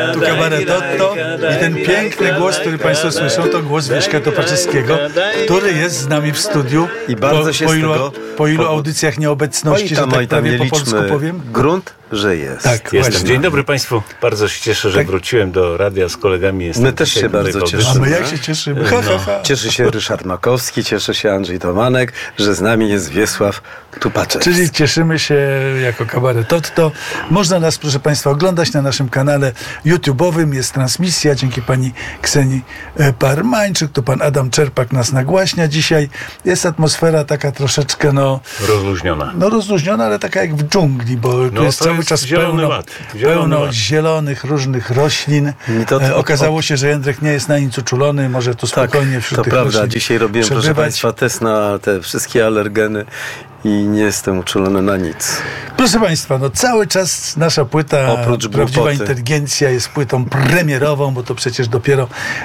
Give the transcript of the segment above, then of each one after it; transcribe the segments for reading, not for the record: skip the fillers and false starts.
Tu kabaret Otto i ten piękny głos, który Państwo słyszą, to głos Wieszka Topaczewskiego, który jest z nami w studiu. I bardzo się po ilu audycjach nieobecności, że tak prawie po polsku powiem. Grunt, że jest. Tak, jestem. Dzień dobry Państwu. Bardzo się cieszę, że wróciłem do radia z kolegami. My też się bardzo cieszymy. A my jak się cieszymy? Cieszy się Ryszard Makowski, cieszy się Andrzej Tomanek, że z nami jest Wiesław Tupaczewski. Czyli cieszymy się jako kabaret Otto. Można nas, proszę Państwa, oglądać na naszym kanale YouTube'owym. Jest transmisja dzięki pani Ksenii Parmańczyk. Tu pan Adam Czerpak nas nagłaśnia dzisiaj. Jest atmosfera taka troszeczkę rozluźniona, ale taka jak w dżungli, bo tu jest cały czas pełno zielonych różnych roślin. Okazało się, że Jędrek nie jest na nic uczulony, może tu spokojnie wśród tych roślin. To prawda, dzisiaj robiłem, proszę Państwa, test na te wszystkie alergeny i nie jestem uczulony na nic. Proszę Państwa, cały czas nasza płyta Oprócz Prawdziwa głupoty. Inteligencja jest płytą premierową, bo to przecież dopiero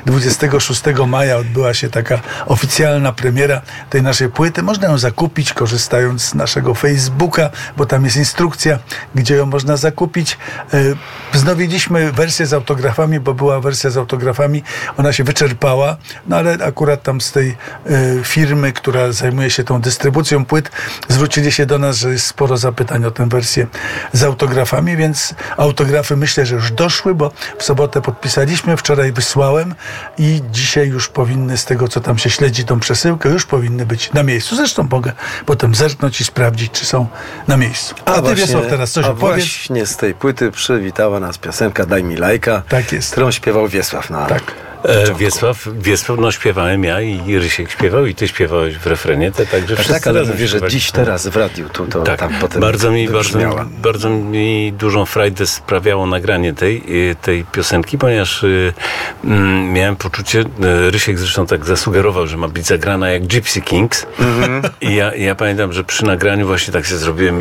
26 maja odbyła się taka oficjalna premiera tej naszej płyty. Można ją zakupić, korzystając z naszego Facebooka, bo tam jest instrukcja, gdzie ją można zakupić. Wznowiliśmy wersję z autografami, bo była wersja z autografami, ona się wyczerpała, ale akurat tam z tej firmy, która zajmuje się tą dystrybucją płyt, zwrócili się do nas, że jest sporo zapytań o tę wersję z autografami, więc autografy myślę, że już doszły, bo w sobotę podpisaliśmy, wczoraj wysłałem i dzisiaj już powinny, z tego co tam się śledzi tą przesyłkę, już powinny być na miejscu. Zresztą mogę potem zerknąć i sprawdzić, czy są na miejscu. A ty, Wiesław, teraz coś opowiedz? Właśnie z tej płyty przywitała nas piosenka Daj mi lajka, tak jest, którą śpiewał Wiesław na Wiesław, śpiewałem ja i Rysiek śpiewał i ty śpiewałeś w refrenie, także wszyscy tak, ale razem mówię, że dziś teraz w radiu tam potem bardzo mi dużą frajdę sprawiało nagranie tej piosenki, ponieważ miałem poczucie, Rysiek zresztą tak zasugerował, że ma być zagrana jak Gypsy Kings i ja pamiętam, że przy nagraniu właśnie tak się zrobiłem i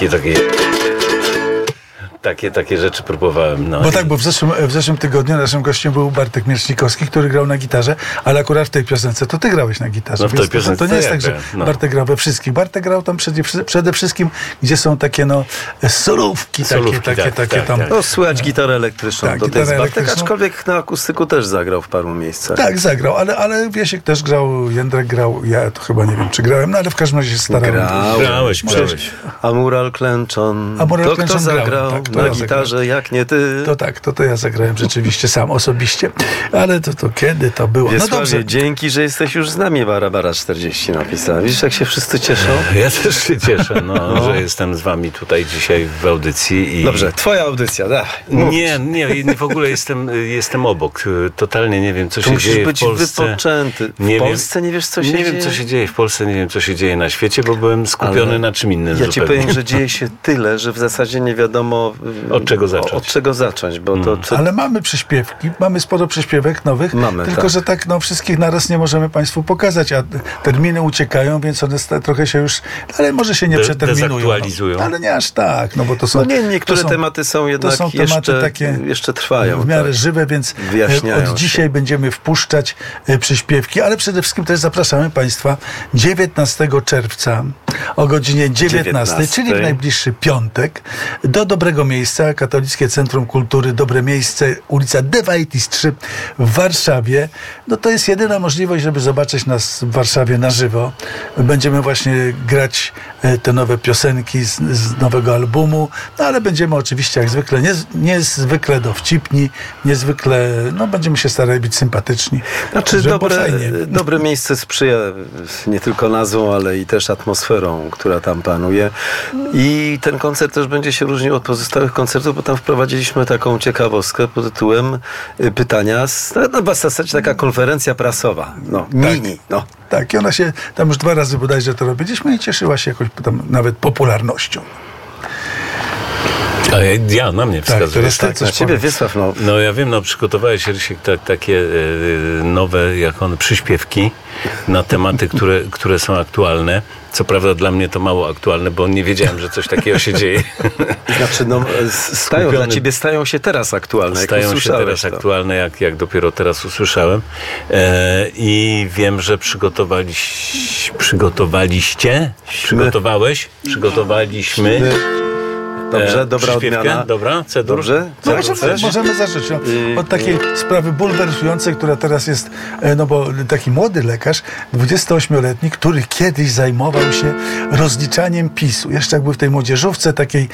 takie rzeczy próbowałem. Bo w zeszłym tygodniu naszym gościem był Bartek Miecznikowski, który grał na gitarze, ale akurat w tej piosence to ty grałeś na gitarze. W tej piosence to nie jest tak, że Bartek grał we wszystkich. Bartek grał tam przede wszystkim, gdzie są takie solówki takie tam. Słychać gitarę elektryczną. Bartek, aczkolwiek na akustyku też zagrał w paru miejscach. Tak, zagrał, ale Wiesiek też grał, Jędrek grał, ja to chyba nie wiem, czy grałem, ale w każdym razie się starałem. Grałeś. A Mural Klęczon. Kto zagrał? Na gitarze, jak nie ty. To ja zagrałem rzeczywiście sam, osobiście. Ale to kiedy to było? Wiesławie, dzięki, że jesteś już z nami. Bara 40 napisała. Widzisz, jak się wszyscy cieszą? Ja też się cieszę, że jestem z wami tutaj dzisiaj w audycji. Dobrze, twoja audycja, da. Nie, w ogóle jestem obok. Totalnie nie wiem, co się dzieje w Polsce. Musisz być wypoczęty. W Polsce nie wiesz, co się dzieje? Nie wiem, co się dzieje w Polsce, nie wiem, co się dzieje na świecie, bo byłem skupiony na czym innym. Ja ci powiem, że dzieje się tyle, że w zasadzie nie wiadomo od czego zacząć, bo Ale mamy przyśpiewki, mamy sporo przyśpiewek nowych, tylko że wszystkich naraz nie możemy Państwu pokazać, a terminy uciekają, więc one trochę się już, ale może się nie przeterminują. Dezaktualizują. Ale nie aż tak, bo to są... niektóre tematy są jednak jeszcze trwają. W miarę żywe, więc od dzisiaj będziemy wpuszczać przyśpiewki, ale przede wszystkim też zapraszamy Państwa 19 czerwca o godzinie 19, czyli w najbliższy piątek, do dobrego miejsca, Katolickie Centrum Kultury Dobre Miejsce, ulica Dewajtis 3 w Warszawie. To jest jedyna możliwość, żeby zobaczyć nas w Warszawie na żywo. Będziemy właśnie grać te nowe piosenki z nowego albumu, ale będziemy oczywiście jak zwykle niezwykle dowcipni, niezwykle, będziemy się starali być sympatyczni. Dobre miejsce sprzyja nie tylko nazwą, ale i też atmosferą, która tam panuje. I ten koncert też będzie się różnił od pozostałych koncertów, bo tam wprowadziliśmy taką ciekawostkę pod tytułem pytania, w zasadzie taka konferencja prasowa, mini. Tak, i ona się tam już 2 razy bodajże to robiliśmy i cieszyła się jakoś tam nawet popularnością. A na mnie wskazujesz. Na ciebie, Wiesław. Ja wiem, przygotowałeś, Rysiek, takie nowe, przyśpiewki na tematy, które są aktualne. Co prawda dla mnie to mało aktualne, bo nie wiedziałem, że coś takiego się dzieje. Dla ciebie stają się teraz aktualne. Stają się teraz aktualne, jak dopiero teraz usłyszałem. I wiem, że przygotowaliśmy Dobrze, dobra odmiana. Dobra, cedur. Dobrze? No możemy zacząć od takiej sprawy bulwersującej, która teraz jest, no bo taki młody lekarz, 28-letni, który kiedyś zajmował się rozliczaniem PiS-u. Jeszcze jak był w tej młodzieżówce takiej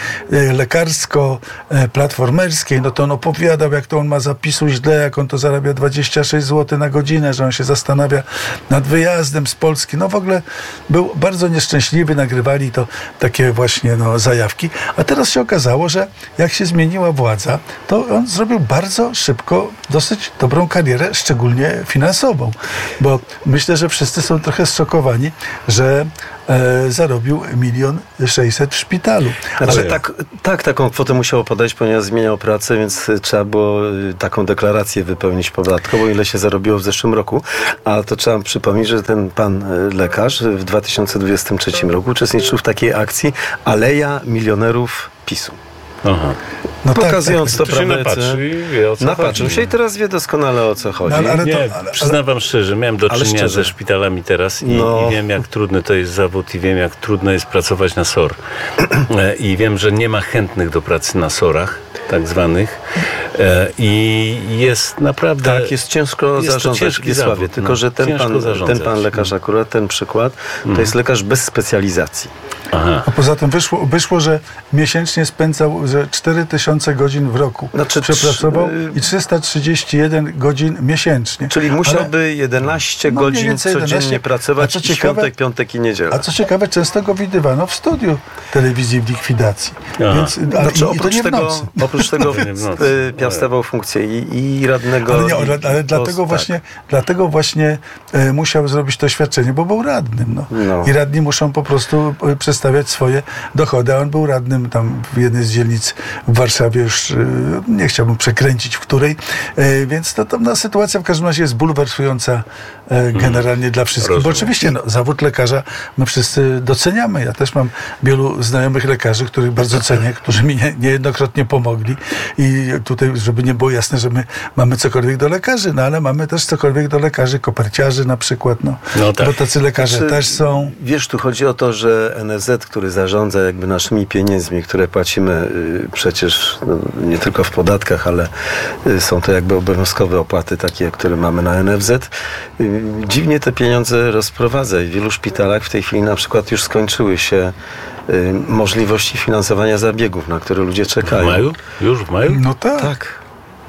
lekarsko-platformerskiej, no to on opowiadał, jak to on ma zapisu źle, jak on to zarabia 26 zł na godzinę, że on się zastanawia nad wyjazdem z Polski. No w ogóle był bardzo nieszczęśliwy, nagrywali to takie właśnie zajawki. A teraz się okazało, że jak się zmieniła władza, to on zrobił bardzo szybko dosyć dobrą karierę, szczególnie finansową. Bo myślę, że wszyscy są trochę zszokowani, że zarobił 1 600 000 w szpitalu. Znaczy, taką kwotę musiało podać, ponieważ zmieniał pracę, więc trzeba było taką deklarację wypełnić podatkową, ile się zarobiło w zeszłym roku. A to trzeba przypomnieć, że ten pan lekarz w 2023 roku uczestniczył w takiej akcji Aleja Milionerów PiS-u. Aha. No pokazując to prawdę. Napatrzył się i teraz wie doskonale, o co chodzi. Przyznawam szczerze, miałem do czynienia ze szpitalami teraz i wiem, jak trudny to jest zawód i wiem, jak trudno jest pracować na SOR. I wiem, że nie ma chętnych do pracy na SOR-ach, tak zwanych. I jest naprawdę... Tak, jest ciężko zarządzać w Wiesławie, tylko że ten pan lekarz akurat, ten przykład, to jest lekarz bez specjalizacji. Aha. A poza tym wyszło, że miesięcznie spędzał, że 4000 godzin w roku przepracował i 331 godzin miesięcznie. Czyli musiałby 11 godzin codziennie pracować i piątek i niedziela. A co ciekawe, często go widywano w studiu telewizji w likwidacji. Więc, oprócz tego piastował funkcję i radnego. Ale dlatego właśnie musiał zrobić to świadczenie, bo był radnym. I radni muszą po prostu przedstawiać swoje dochody, a on był radnym tam w jednej z dzielnic w Warszawie, już nie chciałbym przekręcić, w której, więc to sytuacja w każdym razie jest bulwersująca generalnie dla wszystkich, bo oczywiście zawód lekarza my wszyscy doceniamy. Ja też mam wielu znajomych lekarzy, których bardzo cenię, którzy mi niejednokrotnie pomogli i tutaj, żeby nie było jasne, że my mamy cokolwiek do lekarzy, ale mamy też cokolwiek do lekarzy, koperciarzy na przykład, tak. Bo tacy lekarze też są. Wiesz, tu chodzi o to, że NFZ, który zarządza jakby naszymi pieniędzmi, które płacimy przecież nie tylko w podatkach, ale są to jakby obowiązkowe opłaty takie, które mamy na NFZ, dziwnie te pieniądze rozprowadza i w wielu szpitalach w tej chwili na przykład już skończyły się możliwości finansowania zabiegów, na które ludzie czekają. W maju? Już w maju? No tak.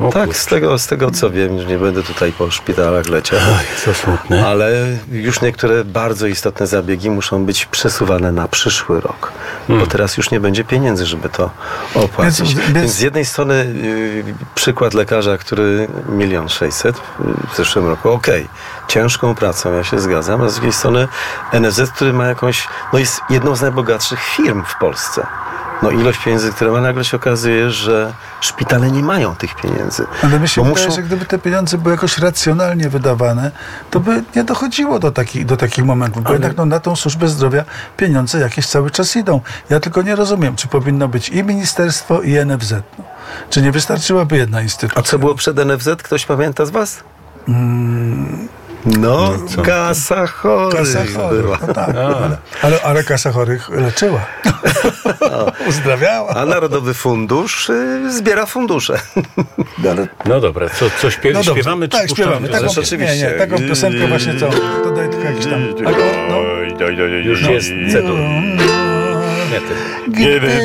Z tego co wiem, już nie będę tutaj po szpitalach leciał. Co smutne. Ale już niektóre bardzo istotne zabiegi muszą być przesuwane na przyszły rok. Bo teraz już nie będzie pieniędzy, żeby to opłacić. Więc z jednej strony przykład lekarza, który 1 600 000 w zeszłym roku, ciężką pracą, ja się zgadzam, a z drugiej strony NFZ, który ma jest jedną z najbogatszych firm w Polsce. Ilość pieniędzy, które ma, nagle się okazuje, że szpitale nie mają tych pieniędzy. Ale mi się wydaje, że gdyby te pieniądze były jakoś racjonalnie wydawane, to by nie dochodziło do takich momentów. Bo jednak na tą służbę zdrowia pieniądze jakieś cały czas idą. Ja tylko nie rozumiem, czy powinno być i ministerstwo, i NFZ. Czy nie wystarczyłaby jedna instytucja? A co było przed NFZ? Ktoś pamięta z was? Kasa chorych była. Tak, ale kasa chorych leczyła. Uzdrawiała. A Narodowy Fundusz zbiera fundusze. No dobra, co śpiewamy? Tak, śpiewamy. Oczywiście. Taką piosenkę właśnie co? To daj tylko jakiś tam akord. Już jest cedur.